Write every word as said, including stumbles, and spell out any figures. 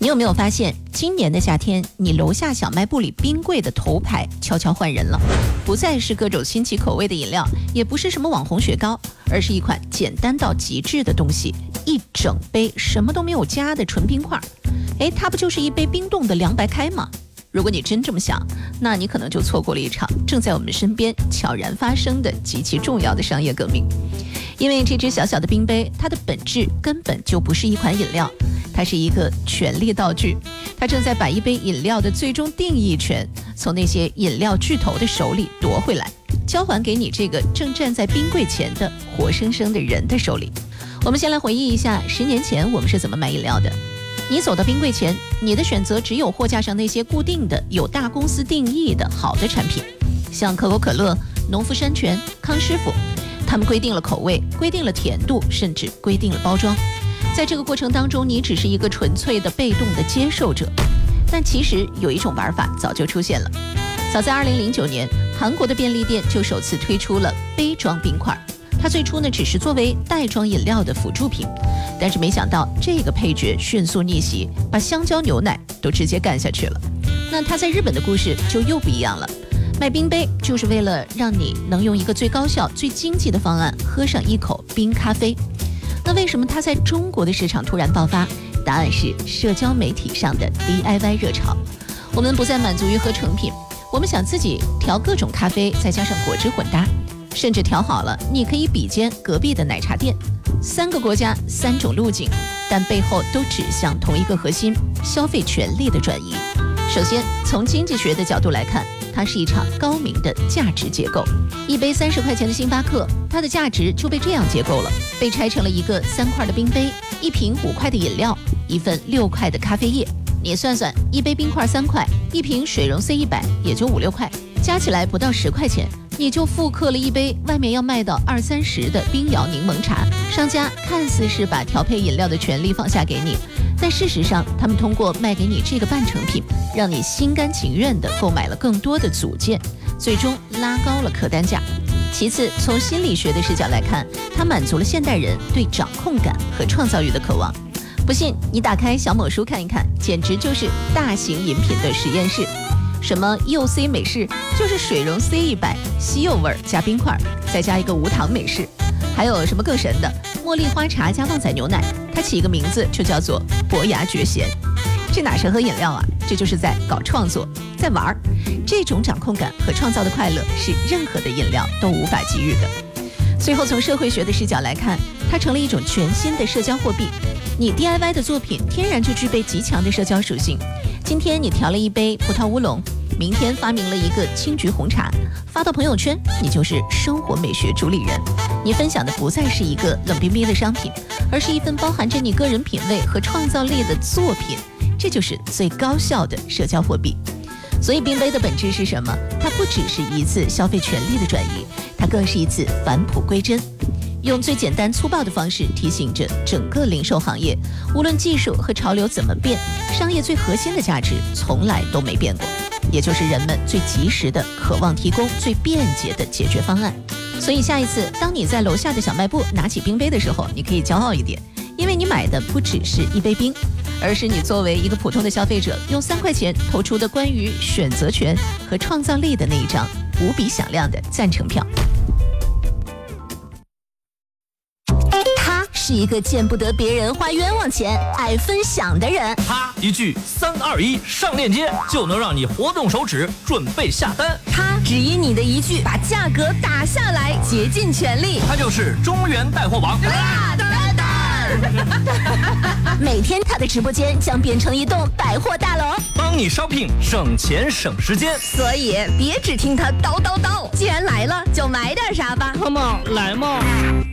有没有发现，今年的夏天，你楼下小卖部里冰柜的头牌悄悄换人了，不再是各种新奇口味的饮料，也不是什么网红雪糕，而是一款简单到极致的东西，一整杯什么都没有加的纯冰块。哎，它不就是一杯冰冻的凉白开吗？如果你真这么想，那你可能就错过了一场正在我们身边悄然发生的极其重要的商业革命。因为这只小小的冰杯，它的本质根本就不是一款饮料，它是一个权力道具，它正在把一杯饮料的最终定义权从那些饮料巨头的手里夺回来，交还给你这个正站在冰柜前的活生生的人的手里。我们先来回忆一下十年前我们是怎么买饮料的。你走到冰柜前，你的选择只有货架上那些固定的有大公司定义的好的产品，像可口可乐、农夫山泉、康师傅，他们规定了口味，规定了甜度，甚至规定了包装。在这个过程当中，你只是一个纯粹的被动的接受者。但其实有一种玩法早就出现了。早在二零零九年，韩国的便利店就首次推出了杯装冰块。它最初呢只是作为袋装饮料的辅助品，但是没想到这个配角迅速逆袭，把香蕉牛奶都直接干下去了。那它在日本的故事就又不一样了。卖冰杯就是为了让你能用一个最高效、最经济的方案喝上一口冰咖啡。那为什么它在中国的市场突然爆发？答案是社交媒体上的 D I Y 热潮。我们不再满足于喝成品，我们想自己调各种咖啡，再加上果汁混搭，甚至调好了，你可以比肩隔壁的奶茶店。三个国家，三种路径，但背后都指向同一个核心：消费权力的转移。首先，从经济学的角度来看，它是一场高明的价值结构。一杯三十块钱的星巴克，它的价值就被这样结构了，被拆成了一个三块的冰杯，一瓶五块的饮料，一份六块的咖啡液。你算算，一杯冰块三块，一瓶水溶 C 一百也就五六块，加起来不到十块钱，你就复刻了一杯外面要卖到二三十的冰摇柠檬茶。商家看似是把调配饮料的权利放下给你，但事实上他们通过卖给你这个半成品，让你心甘情愿地购买了更多的组件，最终拉高了客单价。其次，从心理学的视角来看，它满足了现代人对掌控感和创造欲的渴望。不信你打开小某书看一看，简直就是大型饮品的实验室。什么柚 C 美式，就是水溶 C 一百，西柚味加冰块，再加一个无糖美式。还有什么更神的，茉莉花茶加旺仔牛奶，它起一个名字就叫做伯牙绝弦。这哪是喝饮料啊，这就是在搞创作，在玩儿。这种掌控感和创造的快乐是任何的饮料都无法给予的。最后，从社会学的视角来看，它成了一种全新的社交货币。你 D I Y 的作品天然就具备极强的社交属性。今天你调了一杯葡萄乌龙，明天发明了一个青桔红茶，发到朋友圈，你就是生活美学主理人。你分享的不再是一个冷冰冰的商品，而是一份包含着你个人品味和创造力的作品。这就是最高效的社交货币。所以冰杯的本质是什么？它不只是一次消费权利的转移，它更是一次返璞归真。用最简单粗暴的方式提醒着整个零售行业，无论技术和潮流怎么变，商业最核心的价值从来都没变过，也就是人们最及时的渴望提供最便捷的解决方案。所以下一次当你在楼下的小卖部拿起冰杯的时候，你可以骄傲一点，因为你买的不只是一杯冰，而是你作为一个普通的消费者用三块钱投出的关于选择权和创造力的那一张无比响亮的赞成票。是一个见不得别人花冤枉钱、爱分享的人。 他一句三二一上链接，就能让你活动手指准备下单。 他只因你的一句把价格打下来，竭尽全力。 他就是中原带货王大丹丹。每天他的直播间将变成一栋百货大楼， 帮你 shopping 省钱省时间。 所以别只听他叨叨叨，既然来了就买点啥吧。 Come on， 来嘛。